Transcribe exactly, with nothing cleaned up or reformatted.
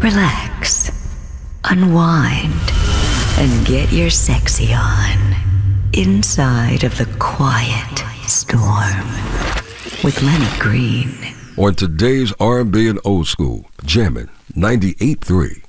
relax, unwind, and get your sexy on inside of the quiet storm with Lenny Green. On today's R and B and old school, jamming ninety-eight point three